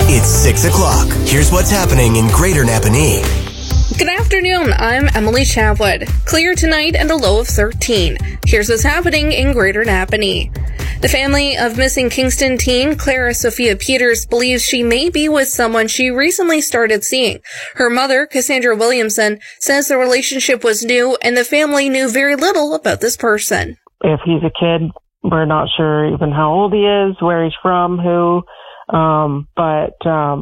It's 6 o'clock. Here's what's happening in Greater Napanee. Good afternoon, I'm Emily Chavwood. Clear tonight and a low of 13. Here's what's happening in Greater Napanee. The family of missing Kingston teen Clara Sophia Peters believes she may be with someone she recently started seeing. Her mother, Cassandra Williamson, says the relationship was new and the family knew very little about this person. If he's a kid, we're not sure even how old he is, where he's from, who, but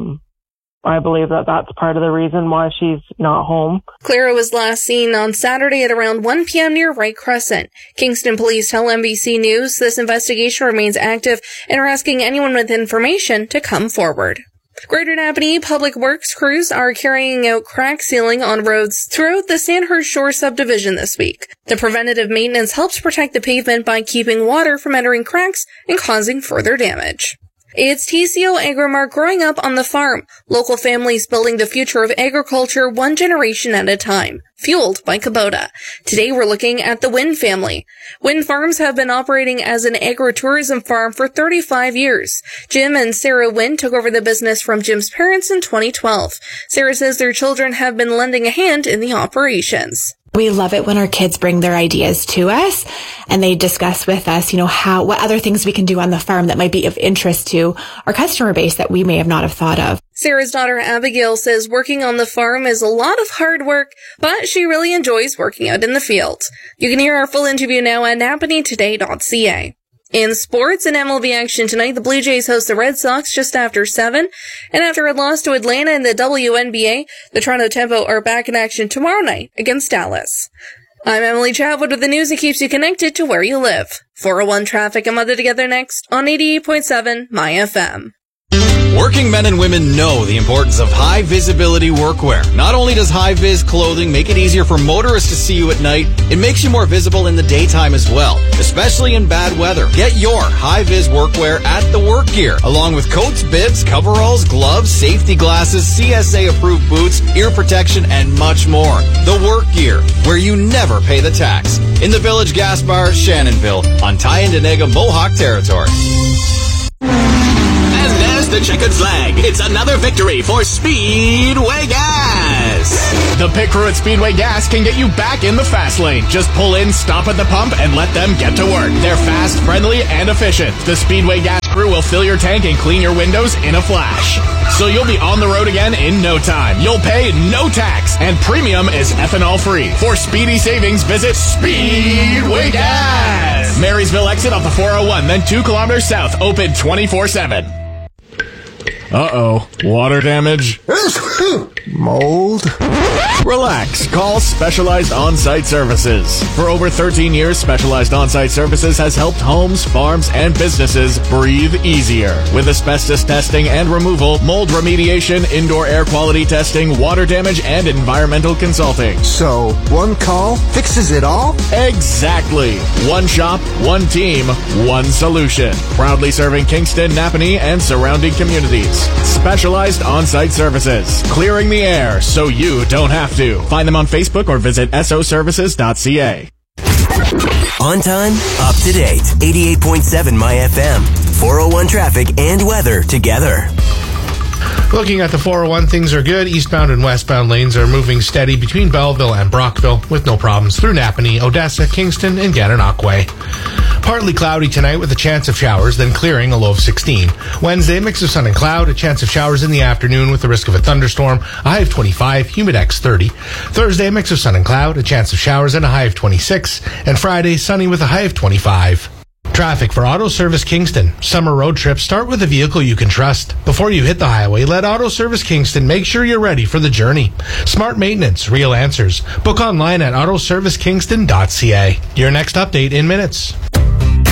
I believe that that's part of the reason why she's not home. Clara was last seen on Saturday at around 1 p.m. near Wright Crescent. Kingston police tell NBC News this investigation remains active and are asking anyone with information to come forward. Greater Napanee Public Works crews are carrying out crack sealing on roads throughout the Sandhurst Shore subdivision this week. The preventative maintenance helps protect the pavement by keeping water from entering cracks and causing further damage. It's TCO Agrimark growing up on the farm. Local families building the future of agriculture one generation at a time. Fueled by Kubota. Today we're looking at the Wynn family. Wynn Farms have been operating as an agritourism farm for 35 years. Jim and Sarah Wynn took over the business from Jim's parents in 2012. Sarah says their children have been lending a hand in the operations. We love it when our kids bring their ideas to us and they discuss with us, what other things we can do on the farm that might be of interest to our customer base that we may have not have thought of. Sarah's daughter Abigail says working on the farm is a lot of hard work, but she really enjoys working out in the field. You can hear our full interview now at napaneetoday.ca. In sports and MLB action tonight, the Blue Jays host the Red Sox just after 7. And after a loss to Atlanta in the WNBA, the Toronto Tempo are back in action tomorrow night against Dallas. I'm Emily Chavwood with the news that keeps you connected to where you live. 401 Traffic and Mother Together next on 88.7 My FM. Working men and women know the importance of high-visibility workwear. Not only does high-vis clothing make it easier for motorists to see you at night, it makes you more visible in the daytime as well, especially in bad weather. Get your high-vis workwear at The Work Gear, along with coats, bibs, coveralls, gloves, safety glasses, CSA-approved boots, ear protection, and much more. The Work Gear, where you never pay the tax. In the Village Gas Bar, Shannonville, on Tyendinaga Mohawk territory. And there's the checkered flag. It's another victory for Speedway Gas. The pit crew at Speedway Gas can get you back in the fast lane. Just pull in, stop at the pump, and let them get to work. They're fast, friendly, and efficient. The Speedway Gas crew will fill your tank and clean your windows in a flash. So you'll be on the road again in no time. You'll pay no tax, and premium is ethanol-free. For speedy savings, visit Speedway Gas. Marysville exit off the 401, then 2 kilometers south, open 24/7. Uh-oh. Water damage? Mold? Relax. Call Specialized On-Site Services. For over 13 years, Specialized On-Site Services has helped homes, farms, and businesses breathe easier. With asbestos testing and removal, mold remediation, indoor air quality testing, water damage, and environmental consulting. So, one call fixes it all? Exactly. One shop, one team, one solution. Proudly serving Kingston, Napanee, and surrounding communities. Specialized On-Site Services. Clearing the air so you don't have to. Find them on Facebook or visit soservices.ca. On time, up to date. 88.7 My FM. 401 Traffic and weather together. Looking at the 401, things are good. Eastbound and westbound lanes are moving steady between Belleville and Brockville with no problems through Napanee, Odessa, Kingston, and Gananoque. Partly cloudy tonight with a chance of showers, then clearing, a low of 16. Wednesday, mix of sun and cloud, a chance of showers in the afternoon with the risk of a thunderstorm, a high of 25, humidex 30. Thursday, mix of sun and cloud, a chance of showers and a high of 26. And Friday, sunny with a high of 25. Traffic for Auto Service Kingston. Summer road trips start with a vehicle you can trust. Before you hit the highway, let Auto Service Kingston make sure you're ready for the journey. Smart maintenance, real answers. Book online at autoservicekingston.ca. Your next update in minutes.